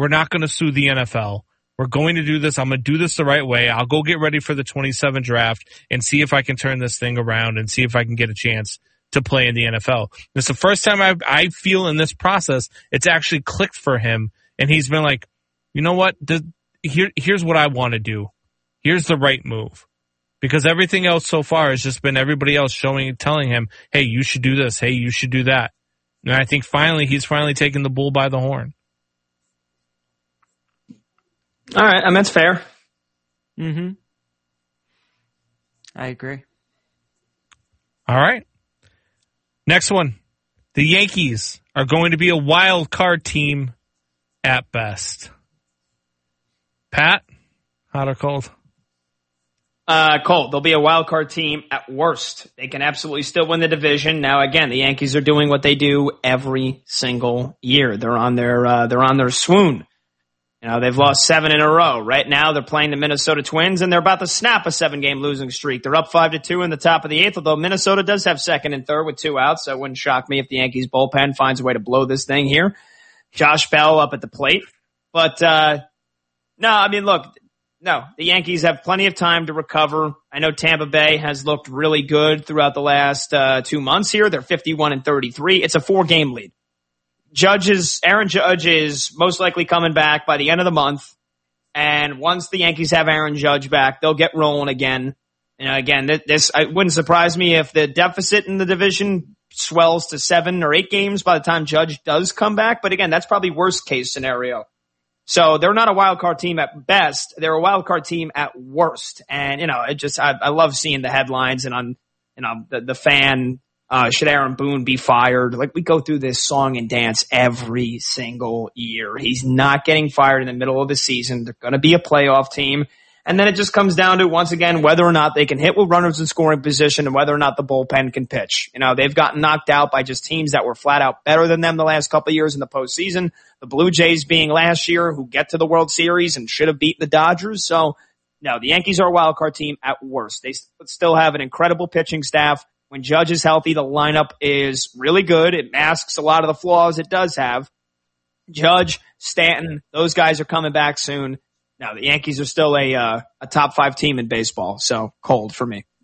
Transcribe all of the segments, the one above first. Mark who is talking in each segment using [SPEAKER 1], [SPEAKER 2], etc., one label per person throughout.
[SPEAKER 1] we're not going to sue the NFL. We're going to do this. I'm going to do this the right way. I'll go get ready for the 27 draft and see if I can turn this thing around and see if I can get a chance to play in the NFL. It's the first time I feel in this process it's actually clicked for him, and he's been like, you know what? Here's what I want to do. Here's the right move. Because everything else so far has just been everybody else telling him, hey, you should do this. Hey, you should do that. And I think he's finally taken the bull by the horn.
[SPEAKER 2] All right, that's fair.
[SPEAKER 3] Mm-hmm. I agree.
[SPEAKER 1] All right. Next one. The Yankees are going to be a wild card team at best. Pat, hot or cold?
[SPEAKER 2] Cold. They'll be a wild card team at worst. They can absolutely still win the division. Now, again, the Yankees are doing what they do every single year. They're on their swoon. You know, they've lost 7 in a row. Right now, they're playing the Minnesota Twins, and they're about to snap a 7-game losing streak. They're up 5-2 in the top of the 8th, although Minnesota does have second and third with 2 outs, so it wouldn't shock me if the Yankees bullpen finds a way to blow this thing here. Josh Bell up at the plate. But, no, I mean, look, no, the Yankees have plenty of time to recover. I know Tampa Bay has looked really good throughout the last 2 months here. They're 51-33. It's a 4-game lead. Aaron Judge is most likely coming back by the end of the month. And once the Yankees have Aaron Judge back, they'll get rolling again. You know, again, it wouldn't surprise me if the deficit in the division swells to 7 or 8 games by the time Judge does come back. But again, that's probably worst case scenario. So they're not a wild card team at best. They're a wild card team at worst. And, you know, I love seeing the headlines and on, you know, the fan, should Aaron Boone be fired? Like, we go through this song and dance every single year. He's not getting fired in the middle of the season. They're going to be a playoff team. And then it just comes down to, once again, whether or not they can hit with runners in scoring position and whether or not the bullpen can pitch. You know, they've gotten knocked out by just teams that were flat out better than them the last couple of years in the postseason. The Blue Jays being last year, who get to the World Series and should have beaten the Dodgers. So, no, the Yankees are a wild card team at worst. They still have an incredible pitching staff. When Judge is healthy, the lineup is really good. It masks a lot of the flaws it does have. Judge, Stanton, those guys are coming back soon. Now, the Yankees are still a top 5 team in baseball, so cold for me.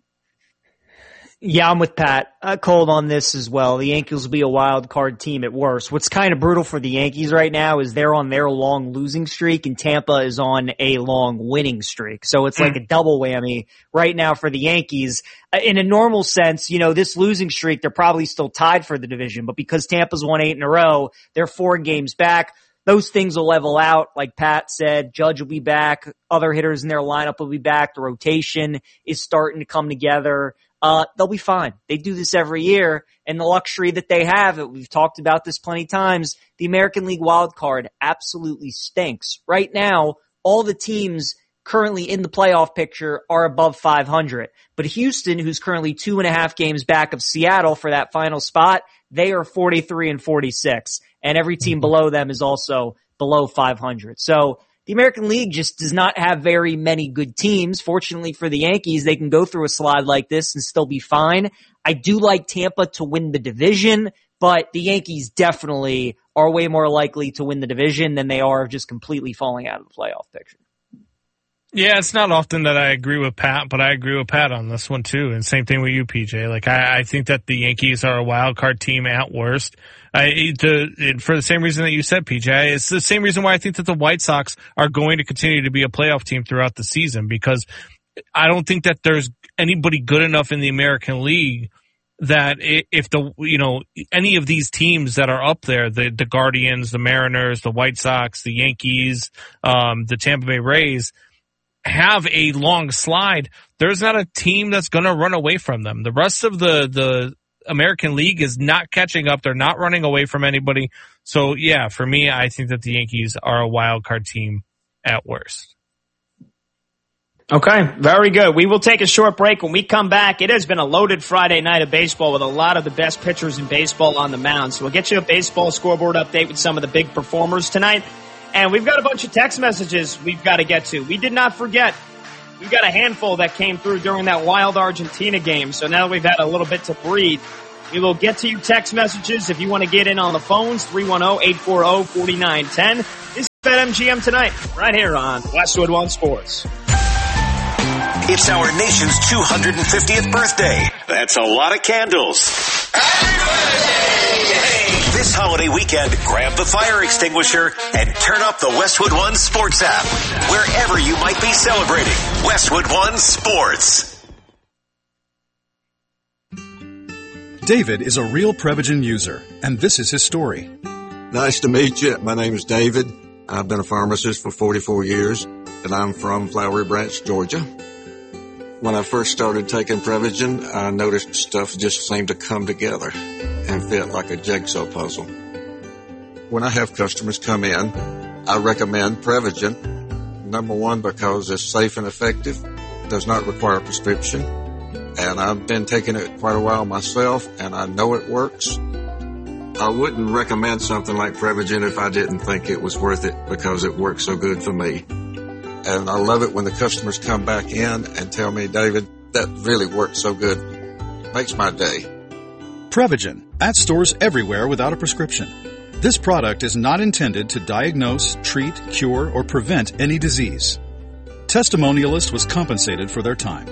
[SPEAKER 3] Yeah, I'm with Pat. Cold on this as well. The Yankees will be a wild card team at worst. What's kind of brutal for the Yankees right now is they're on their long losing streak and Tampa is on a long winning streak. So it's like a double whammy right now for the Yankees. In a normal sense, you know, this losing streak, they're probably still tied for the division, but because Tampa's won 8 in a row, they're 4 games back. Those things will level out. Like Pat said, Judge will be back. Other hitters in their lineup will be back. The rotation is starting to come together. They'll be fine. They do this every year, and the luxury that they have, we've talked about this plenty of times, the American League wild card absolutely stinks. Right now, all the teams currently in the playoff picture are above 500. But Houston, who's currently 2.5 games back of Seattle for that final spot, they are 43-46. And every team below them is also below 500. So the American League just does not have very many good teams. Fortunately for the Yankees, they can go through a slide like this and still be fine. I do like Tampa to win the division, but the Yankees definitely are way more likely to win the division than they are just completely falling out of the playoff picture.
[SPEAKER 1] Yeah, it's not often that I agree with Pat, but I agree with Pat on this one too. And same thing with you, PJ. Like, I think that the Yankees are a wild card team at worst. For the same reason that you said, PJ, it's the same reason why I think that the White Sox are going to continue to be a playoff team throughout the season, because I don't think that there's anybody good enough in the American League that if any of these teams that are up there, the Guardians, the Mariners, the White Sox, the Yankees, the Tampa Bay Rays, have a long slide, there's not a team that's going to run away from them. The rest of the American League is not catching up. They're not running away from anybody. So, yeah, for me, I think that the Yankees are a wild card team at worst.
[SPEAKER 2] Okay, very good. We will take a short break. When we come back, it has been a loaded Friday night of baseball with a lot of the best pitchers in baseball on the mound. So we'll get you a baseball scoreboard update with some of the big performers tonight. And we've got a bunch of text messages we've got to get to. We did not forget. We've got a handful that came through during that wild Argentina game. So now that we've had a little bit to breathe, we will get to you text messages. If you want to get in on the phones, 310-840-4910. BetMGM tonight, right here on Westwood One Sports.
[SPEAKER 4] It's our nation's 250th birthday. That's a lot of candles. Happy birthday! This holiday weekend, grab the fire extinguisher and turn up the Westwood One Sports app. Wherever you might be celebrating, Westwood One Sports.
[SPEAKER 5] David is a real Prevagen user, and this is his story.
[SPEAKER 6] Nice to meet you. My name is David. I've been a pharmacist for 44 years, and I'm from Flowery Branch, Georgia. When I first started taking Prevagen, I noticed stuff just seemed to come together and fit like a jigsaw puzzle. When I have customers come in, I recommend Prevagen. Number one, because it's safe and effective, does not require a prescription, and I've been taking it quite a while myself, and I know it works. I wouldn't recommend something like Prevagen if I didn't think it was worth it because it works so good for me. And I love it when the customers come back in and tell me, David, that really worked so good. Makes my day.
[SPEAKER 5] Prevagen, at stores everywhere without a prescription. This product is not intended to diagnose, treat, cure, or prevent any disease. Testimonialist was compensated for their time.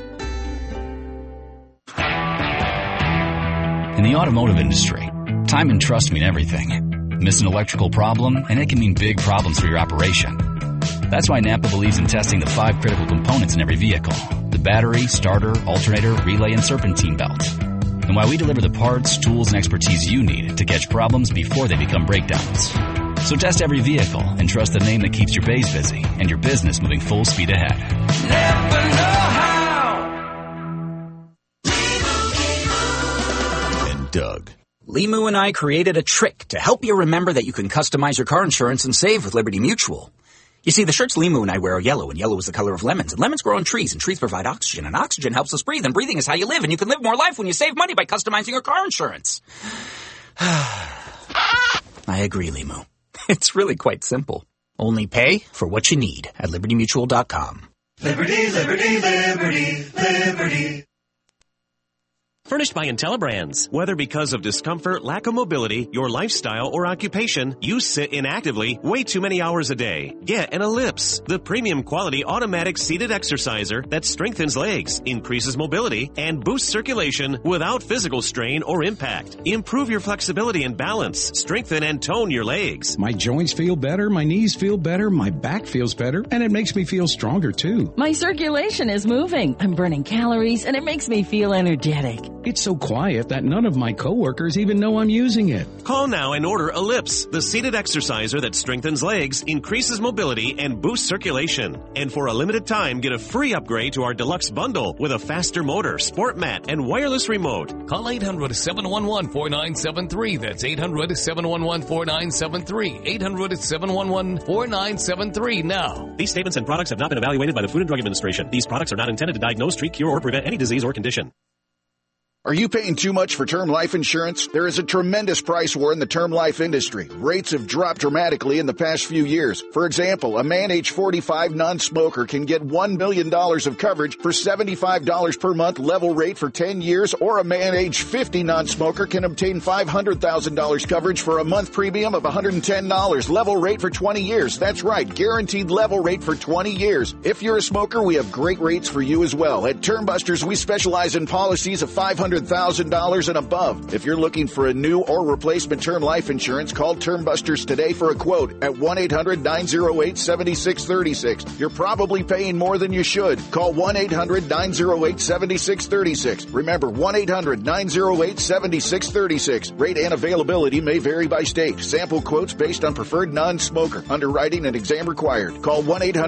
[SPEAKER 7] In the automotive industry, time and trust mean everything. Miss an electrical problem, and it can mean big problems for your operation. That's why Napa believes in testing the 5 critical components in every vehicle: the battery, starter, alternator, relay, and serpentine belt. And why we deliver the parts, tools, and expertise you need to catch problems before they become breakdowns. So test every vehicle and trust the name that keeps your bays busy and your business moving full speed ahead. Never know how.
[SPEAKER 8] And Doug. Limu and I created a trick to help you remember that you can customize your car insurance and save with Liberty Mutual. You see, the shirts Limu and I wear are yellow, and yellow is the color of lemons. And lemons grow on trees, and trees provide oxygen. And oxygen helps us breathe, and breathing is how you live. And you can live more life when you save money by customizing your car insurance. I agree, Limu. It's really quite simple. Only pay for what you need at LibertyMutual.com.
[SPEAKER 9] Liberty, liberty, liberty, liberty.
[SPEAKER 10] Furnished by IntelliBrands. Whether because of discomfort, lack of mobility, your lifestyle, or occupation, you sit inactively way too many hours a day. Get an Ellipse, the premium quality automatic seated exerciser that strengthens legs, increases mobility, and boosts circulation without physical strain or impact. Improve your flexibility and balance. Strengthen and tone your legs.
[SPEAKER 11] My joints feel better, my knees feel better, my back feels better, and it makes me feel stronger too.
[SPEAKER 12] My circulation is moving. I'm burning calories, and it makes me feel energetic.
[SPEAKER 11] It's so quiet that none of my coworkers even know I'm using it.
[SPEAKER 10] Call now and order Ellipse, the seated exerciser that strengthens legs, increases mobility, and boosts circulation. And for a limited time, get a free upgrade to our deluxe bundle with a faster motor, sport mat, and wireless remote.
[SPEAKER 13] Call 800-711-4973. That's 800-711-4973. 800-711-4973 now.
[SPEAKER 10] These statements and products have not been evaluated by the Food and Drug Administration. These products are not intended to diagnose, treat, cure, or prevent any disease or condition.
[SPEAKER 14] Are you paying too much for term life insurance? There is a tremendous price war in the term life industry. Rates have dropped dramatically in the past few years. For example, a man age 45 non-smoker can get $1 million of coverage for $75 per month level rate for 10 years, or a man age 50 non-smoker can obtain $500,000 coverage for a month premium of $110 level rate for 20 years. That's right, guaranteed level rate for 20 years. If you're a smoker, we have great rates for you as well. At Term Busters, we specialize in policies of $500,000 and above. If you're looking for a new or replacement term life insurance, call Term Busters today for a quote at 1-800-908-7636. You're probably paying more than you should. Call 1-800-908-7636. Remember, 1-800-908-7636. Rate and availability may vary by state. Sample quotes based on preferred non-smoker. Underwriting and exam required. Call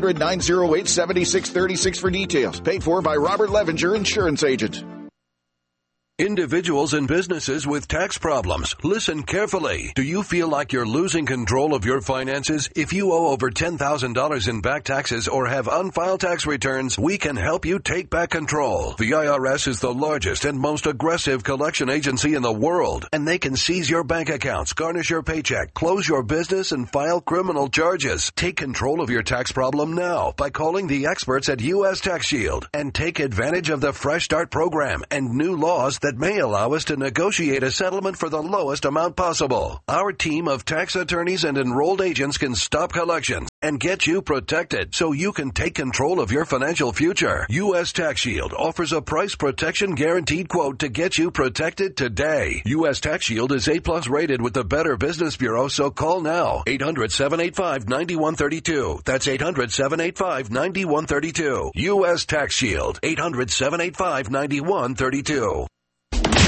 [SPEAKER 14] 1-800-908-7636 for details. Paid for by Robert Levenger, Insurance Agent.
[SPEAKER 15] Individuals and businesses with tax problems, listen carefully. Do you feel like you're losing control of your finances? If you owe over $10,000 in back taxes or have unfiled tax returns, we can help you take back control. The IRS is the largest and most aggressive collection agency in the world, and they can seize your bank accounts, garnish your paycheck, close your business, and file criminal charges. Take control of your tax problem now by calling the experts at U.S. Tax Shield and take advantage of the Fresh Start program and new laws that that may allow us to negotiate a settlement for the lowest amount possible. Our team of tax attorneys and enrolled agents can stop collections and get you protected so you can take control of your financial future. U.S. Tax Shield offers a price protection guaranteed quote to get you protected today. U.S. Tax Shield is A+ rated with the Better Business Bureau, so call now. 800-785-9132. That's 800-785-9132. U.S. Tax Shield. 800-785-9132.